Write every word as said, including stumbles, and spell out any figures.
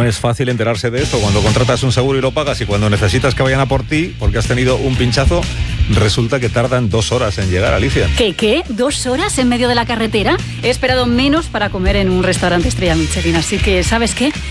no es fácil enterarse de esto cuando contratas un seguro y lo pagas, y cuando necesitas que vayan a por ti porque has tenido un pinchazo, resulta que tardan dos horas en llegar, Alicia. ¿Qué, qué? ¿Dos horas en medio de la carretera? He esperado menos para comer en un restaurante estrella Michelin, así que, ¿sabes qué?